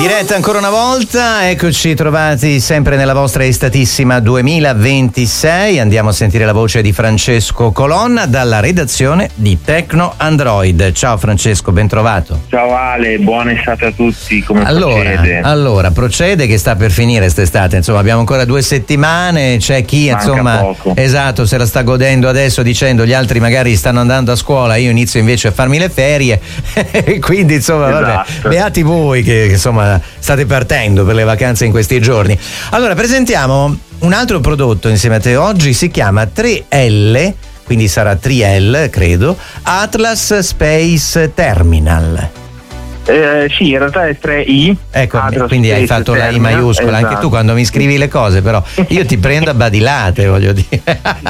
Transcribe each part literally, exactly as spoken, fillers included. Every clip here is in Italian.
diretta ancora una volta, eccoci trovati sempre nella vostra estatissima duemilaventisei. Andiamo a sentire la voce di Francesco Colonna dalla redazione di Tecno Android. Ciao Francesco, ben trovato. Ciao Ale, buona estate a tutti. Come allora, procede? Allora, procede che sta per finire quest'estate, insomma abbiamo ancora due settimane, c'è chi Manca insomma poco. esatto se la sta godendo adesso dicendo gli altri magari stanno andando a scuola, io inizio invece a farmi le ferie e quindi insomma vabbè, Esatto. beati voi che insomma state partendo per le vacanze in questi giorni. Allora presentiamo un altro prodotto insieme a te oggi, si chiama tre L, quindi sarà tre L credo, Atlas Space Terminal. Eh, sì, in realtà è tre I. Ecco, Atlas quindi hai Space fatto la I Terminal, maiuscola, esatto. anche tu quando mi scrivi le cose, però io ti prendo a badilate, voglio dire.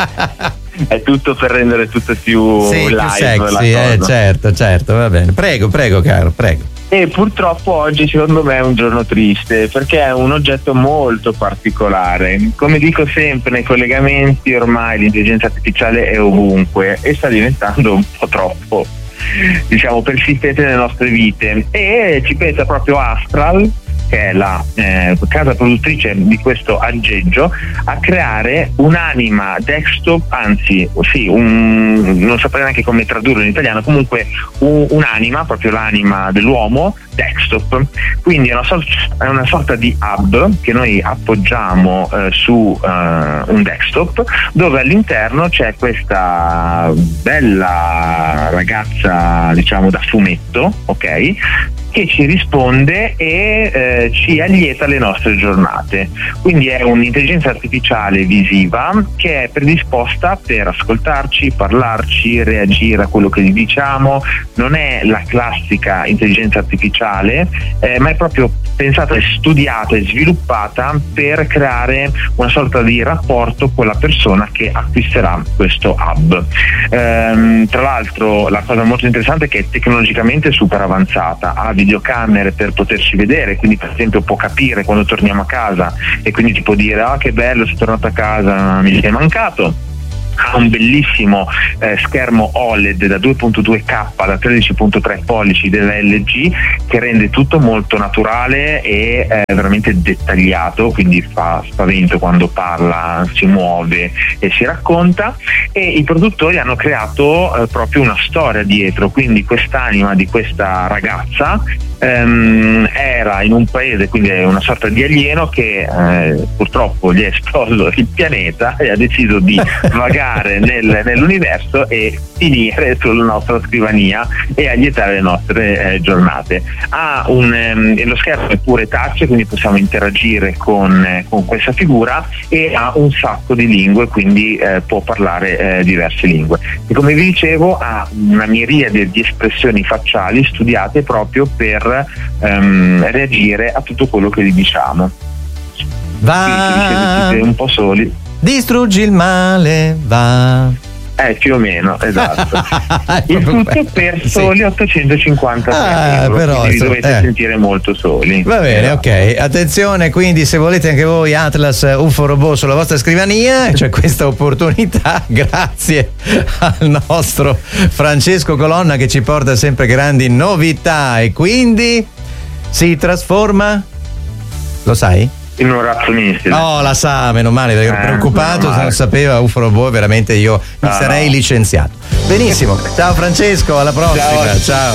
È tutto per rendere tutto più Sì, più live sexy, la eh, cosa. certo, certo, va bene. Prego, prego, caro, prego. E purtroppo oggi secondo me è un giorno triste perché è un oggetto molto particolare. Come dico sempre nei collegamenti, ormai l'intelligenza artificiale è ovunque e sta diventando un po' troppo, diciamo, persistente nelle nostre vite, e ci pensa proprio Astral, che è la eh, casa produttrice di questo aggeggio, a creare un'anima desktop, anzi sì, un, non saprei neanche come tradurlo in italiano, comunque un, un'anima, proprio l'anima dell'uomo desktop. Quindi è una, sorta, è una sorta di hub che noi appoggiamo eh, su eh, un desktop, dove all'interno c'è questa bella ragazza, diciamo da fumetto, ok, che ci risponde e eh, ci allieta le nostre giornate. Quindi è un'intelligenza artificiale visiva che è predisposta per ascoltarci, parlarci, reagire a quello che gli diciamo. Non è la classica intelligenza artificiale, eh, ma è proprio pensata e studiata e sviluppata per creare una sorta di rapporto con la persona che acquisterà questo hub. Ehm, tra l'altro la cosa molto interessante è che è tecnologicamente super avanzata, ha videocamere per poterci vedere, quindi per esempio può capire quando torniamo a casa e quindi ti può dire: ah, che bello, sono tornato a casa, mi sei mancato. Ha un bellissimo eh, schermo O L E D da due virgola due K da tredici virgola tre pollici della L G, che rende tutto molto naturale e eh, veramente dettagliato, quindi fa spavento quando parla, si muove e si racconta. E i produttori hanno creato eh, proprio una storia dietro, quindi quest'anima di questa ragazza ehm, era in un paese, quindi è una sorta di alieno che eh, purtroppo gli è esploso il pianeta e ha deciso di vagare nel, nell'universo e finire sulla nostra scrivania e allietare le nostre eh, giornate. Ha un, ehm, lo schermo è pure touch, quindi possiamo interagire con, eh, con questa figura, e ha un sacco di lingue, quindi eh, può parlare eh, diverse lingue. E come vi dicevo, ha una miriade di espressioni facciali studiate proprio per ehm, reagire a tutto quello che gli diciamo. Va, Quindi ci sentite un po' soli. Distruggi il male, va. Eh, più o meno, esatto. Il tutto per soli sì. ottocentocinquanta ah, euro, però, quindi vi so, dovete eh. sentire molto soli. Va bene, esatto. ok. Attenzione, quindi se volete anche voi Atlas U F O Robot sulla vostra scrivania, c'è questa opportunità grazie al nostro Francesco Colonna che ci porta sempre grandi novità, e quindi si trasforma, lo sai? In un razzo missile. No, la sa, meno male, perché ero eh, preoccupato, se non sapeva U F O Robot veramente io mi ah, sarei no. licenziato. Benissimo, ciao Francesco, alla prossima, ciao. ciao.